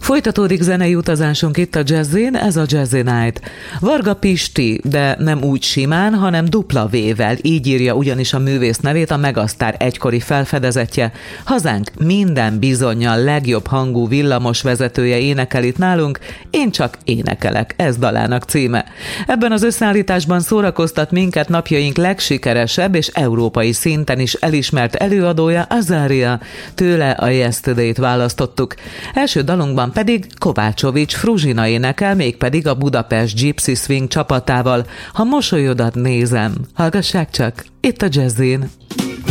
Folytatódik zenei utazásunk itt a Jazzin, ez a Jazzy Night. Varga Pisti, de nem úgy simán, hanem dupla V-vel, így írja ugyanis a művész nevét a Megasztár egykori felfedezetje. Hazánk minden bizonnyal legjobb hangú villamos vezetője énekel itt nálunk, én csak énekelek, ez dalának címe. Ebben az összeállításban szórakoztat minket napjaink legsikeresebb és európai szinten is elismert előadója, Azaria, tőle a Yesterday-t választottuk. Első dalunkban pedig Kovácsovics Fruzsina énekel, mégpedig a Budapest Gypsy Swing csapatával. Ha mosolyodat nézem, hallgassák csak, itt a Jazzin.